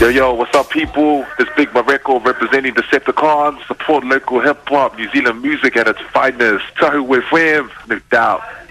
Yo, what's up, people? This Big Mareko representing Decepticons. Support local hip-hop, New Zealand music at its finest. Tahu FM, no doubt.